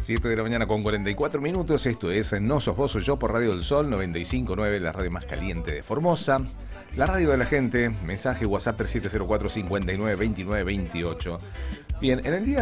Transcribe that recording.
7 de la mañana con 44 minutos. Esto es No Sos Vos, Soy Yo por Radio del Sol 95.9, la radio más caliente de Formosa. La radio de la gente. Mensaje WhatsApp 3704 59 29 28. Bien, en el día